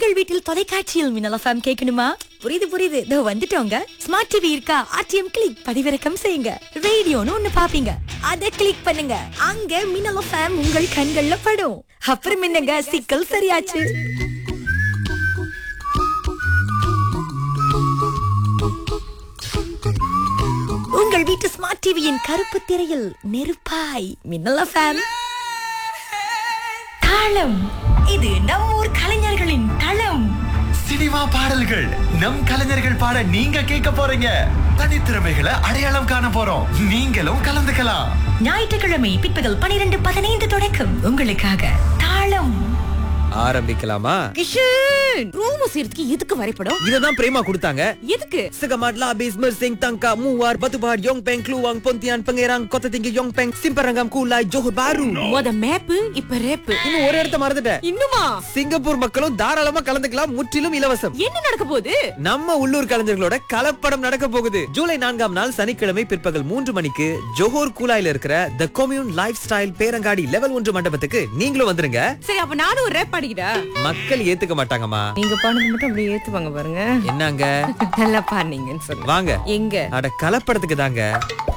உங்கள் வீட்டில் தொலைக்காட்சியில் மின்னல் எஃப்எம் கேட்கணுமா? புரியுது இதோ வந்துட்டோங்க. ஸ்மார்ட் டிவி இருக்கா? ஆர்டிஎம் கிளிக் பதிவிறக்கம் செய்யுங்க. ரேடியோன்னு ஒண்ணு பாப்பீங்க, அதை கிளிக் பண்ணுங்க. அங்க மின்னல் எஃப்எம் உங்கள் கண்கள்ல படும். அப்புறம் என்னங்க, சிக்கல் சரியாச்சு. உங்கள் வீட்டு ஸ்மார்ட் டிவியின் கருப்பு திரையில் நெருப்பாய் மின்னல் எஃப்எம். தாளம், இது நம் ஊர் கலைஞர்களின் தளம். சினிமா பாடல்கள் நம் கலைஞர்கள் பாட நீங்க கேட்க போறீங்க. தனித்திறமைகளை அடையாளம் காண போறோம். நீங்களும் கலந்துக்கலாம். ஞாயிற்றுக்கிழமை பிற்பகல் 12:15 தொடக்கம் உங்களுக்காக தாளம். ஆரம்பிக்கலாமா? கிஷன், ரூம் சீர்த்துக்கு எதுக்கு வரைபடம்? இததான் பிரேமா கொடுத்தாங்க. எதுக்கு? Segamatla Bismar Singh Tangka Muar Batubar Yongpeng Kluang Pontian Pangerang Kota Tinggi Yongpeng Simparangam Kulai Johor Bahru. மொத மேப் இப்ப ரேப். இன்னும் ஒரு இடத்த மறந்துட்டேன். இன்னுமா? சிங்கப்பூர் மக்களும் தாராளமா கலந்துக்கலாம். முற்றிலும் இலவசம். என்ன நடக்க போகுது? நம்ம உள்ளூர் கலைஞர்களோட கலப்படம் நடக்க போகுது. ஜூலை 4ஆம் நாள் சனிக்கிழமை பிற்பகல் 3 மணிக்கு ஜோஹர் கூலாயில இருக்கிற தி கம்யூன் லைஃப் ஸ்டைல் பேரங்காடி லெவல் 1 மண்டபத்துக்கு நீங்களும் வந்துருங்க. சரி, அப்ப நானும் ஒரு ரேப் பாடிக்கிறேன். மக்கள் ஏத்துக்க மாட்டாங்கம்மா. நீங்க பாடுறது மட்டும் அப்படியே ஏத்துவாங்க பாருங்க. என்னங்க நல்லா பாடுனீங்கன்னு சொல்லுங்க. வாங்க. எங்க? அட கலப்படத்துக்கு தாங்க.